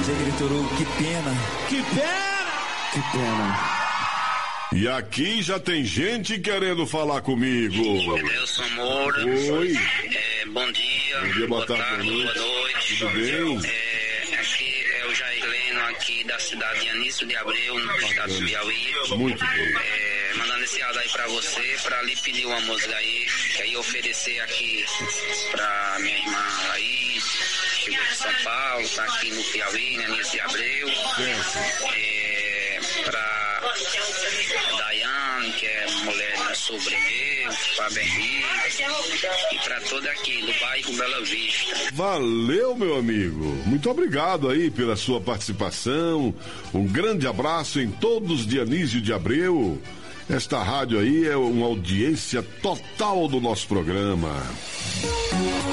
Alegre Toru, que pena. Que pena! Que pena. E aqui já tem gente querendo falar comigo. Nelson Moura. Oi. Bom dia. Bom dia, boa tarde, boa noite. Tudo bem? Aqui é o Jair Leno, aqui da cidade de Anísio de Abreu, no estado do Piauí. Muito bem. Mandando esse áudio aí pra você, pra lhe pedir uma música aí, que aí oferecer aqui pra minha irmã Laís, chegou de São Paulo, tá aqui no Piauí, né, Anísio de Abreu. Pra Daiane, que é mulher do sobre meu, pra Berri, e pra toda aqui do bairro Bela Vista. Valeu, meu amigo. Muito obrigado aí pela sua participação. Um grande abraço em todos de Anísio de Abreu. Esta rádio aí é uma audiência total do nosso programa.